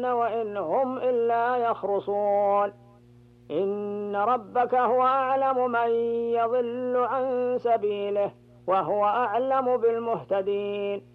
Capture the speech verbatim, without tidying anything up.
يعملون وإن هم إلا يخرصون. إن ربك هو أعلم من يضل عن سبيله وهو أعلم بالمهتدين.